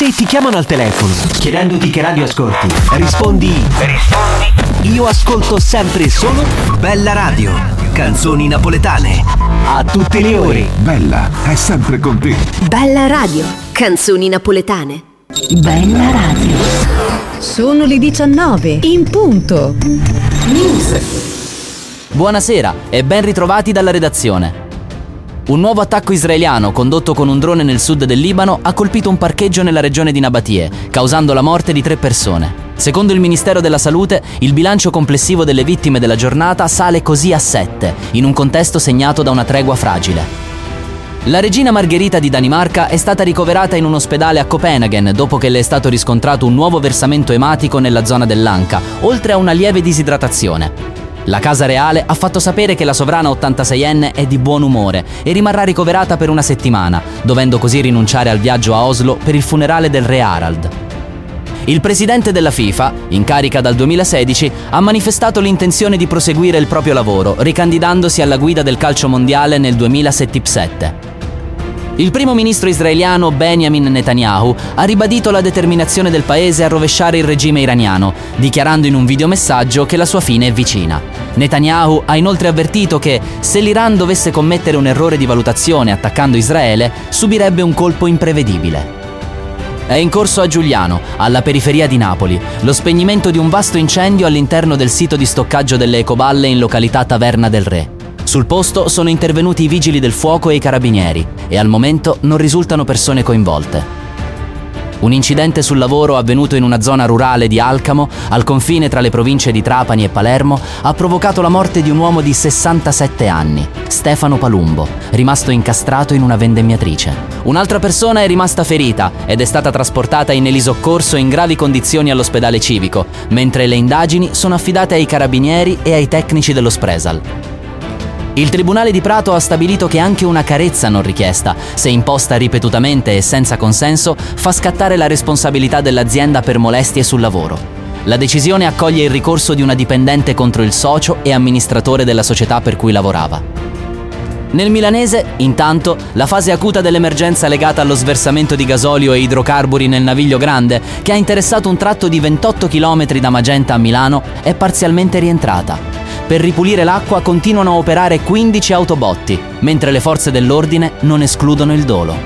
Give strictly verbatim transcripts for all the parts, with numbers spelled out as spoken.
Se ti chiamano al telefono chiedendoti che radio ascolti, rispondi Rispondi Io ascolto sempre solo Bella Radio, canzoni napoletane, a tutte le ore. Bella è sempre con te. Bella Radio, canzoni napoletane. Bella Radio. Sono le diciannove in punto. News. Buonasera e ben ritrovati dalla redazione. Un nuovo attacco israeliano condotto con un drone nel sud del Libano ha colpito un parcheggio nella regione di Nabatie, causando la morte di tre persone. Secondo il Ministero della Salute, il bilancio complessivo delle vittime della giornata sale così a sette, in un contesto segnato da una tregua fragile. La regina Margherita di Danimarca è stata ricoverata in un ospedale a Copenaghen dopo che le è stato riscontrato un nuovo versamento ematico nella zona dell'anca, oltre a una lieve disidratazione. La Casa Reale ha fatto sapere che la sovrana ottantaseienne è di buon umore e rimarrà ricoverata per una settimana, dovendo così rinunciare al viaggio a Oslo per il funerale del re Harald. Il presidente della FIFA, in carica dal duemilasedici, ha manifestato l'intenzione di proseguire il proprio lavoro, ricandidandosi alla guida del calcio mondiale nel duemilasettantasette. Il primo ministro israeliano Benjamin Netanyahu ha ribadito la determinazione del paese a rovesciare il regime iraniano, dichiarando in un videomessaggio che la sua fine è vicina. Netanyahu ha inoltre avvertito che, se l'Iran dovesse commettere un errore di valutazione attaccando Israele, subirebbe un colpo imprevedibile. È in corso a Giuliano, alla periferia di Napoli, lo spegnimento di un vasto incendio all'interno del sito di stoccaggio delle ecoballe in località Taverna del Re. Sul posto sono intervenuti i vigili del fuoco e i carabinieri e al momento non risultano persone coinvolte. Un incidente sul lavoro avvenuto in una zona rurale di Alcamo, al confine tra le province di Trapani e Palermo, ha provocato la morte di un uomo di sessantasette anni, Stefano Palumbo, rimasto incastrato in una vendemmiatrice. Un'altra persona è rimasta ferita ed è stata trasportata in elisoccorso in gravi condizioni all'ospedale civico, mentre le indagini sono affidate ai carabinieri e ai tecnici dello Spresal. Il Tribunale di Prato ha stabilito che anche una carezza non richiesta, se imposta ripetutamente e senza consenso, fa scattare la responsabilità dell'azienda per molestie sul lavoro. La decisione accoglie il ricorso di una dipendente contro il socio e amministratore della società per cui lavorava. Nel milanese, intanto, la fase acuta dell'emergenza legata allo sversamento di gasolio e idrocarburi nel Naviglio Grande, che ha interessato un tratto di ventotto chilometri da Magenta a Milano, è parzialmente rientrata. Per ripulire l'acqua continuano a operare quindici autobotti, mentre le forze dell'ordine non escludono il dolo.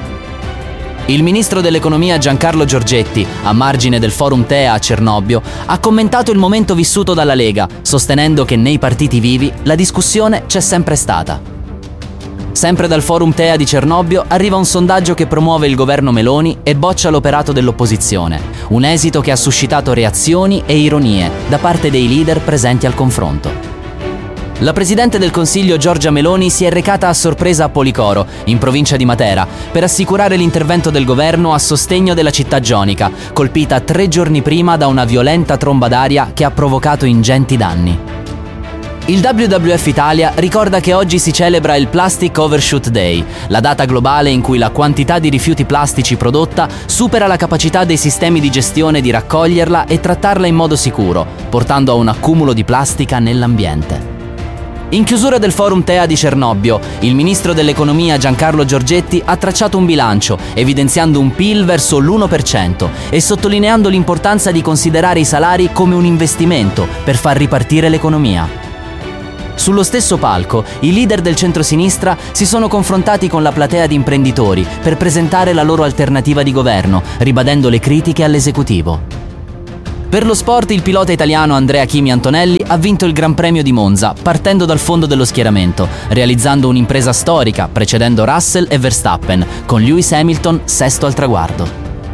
Il ministro dell'economia Giancarlo Giorgetti, a margine del Forum Tea a Cernobbio, ha commentato il momento vissuto dalla Lega, sostenendo che nei partiti vivi la discussione c'è sempre stata. Sempre dal Forum Tea di Cernobbio arriva un sondaggio che promuove il governo Meloni e boccia l'operato dell'opposizione, un esito che ha suscitato reazioni e ironie da parte dei leader presenti al confronto. La Presidente del Consiglio Giorgia Meloni si è recata a sorpresa a Policoro, in provincia di Matera, per assicurare l'intervento del governo a sostegno della città gionica, colpita tre giorni prima da una violenta tromba d'aria che ha provocato ingenti danni. Il W W F Italia ricorda che oggi si celebra il Plastic Overshoot Day, la data globale in cui la quantità di rifiuti plastici prodotta supera la capacità dei sistemi di gestione di raccoglierla e trattarla in modo sicuro, portando a un accumulo di plastica nell'ambiente. In chiusura del Forum Tea di Cernobbio, il ministro dell'economia Giancarlo Giorgetti ha tracciato un bilancio, evidenziando un P I L verso l'uno per cento e sottolineando l'importanza di considerare i salari come un investimento per far ripartire l'economia. Sullo stesso palco, i leader del centrosinistra si sono confrontati con la platea di imprenditori per presentare la loro alternativa di governo, ribadendo le critiche all'esecutivo. Per lo sport, il pilota italiano Andrea Chimi Antonelli ha vinto il Gran Premio di Monza, partendo dal fondo dello schieramento, realizzando un'impresa storica, precedendo Russell e Verstappen, con Lewis Hamilton sesto al traguardo.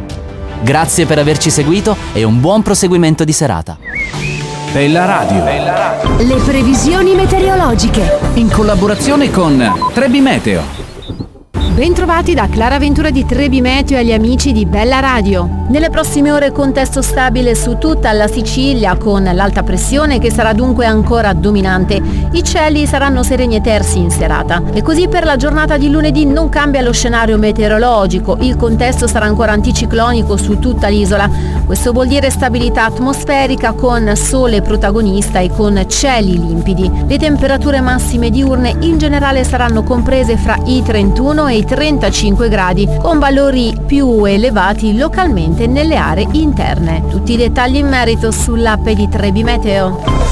Grazie per averci seguito e un buon proseguimento di serata. Bella Radio. Le previsioni meteorologiche. In collaborazione con Trebi Meteo. Bentrovati da Clara Ventura di Trebi Meteo e agli amici di Bella Radio. Nelle prossime ore contesto stabile su tutta la Sicilia con l'alta pressione che sarà dunque ancora dominante. I cieli saranno sereni e tersi in serata. E così per la giornata di lunedì non cambia lo scenario meteorologico, il contesto sarà ancora anticiclonico su tutta l'isola. Questo vuol dire stabilità atmosferica con sole protagonista e con cieli limpidi. Le temperature massime diurne in generale saranno comprese fra i trentuno e i trentacinque gradi, con valori più elevati localmente nelle aree interne. Tutti i dettagli in merito sull'app di Trebi Meteo.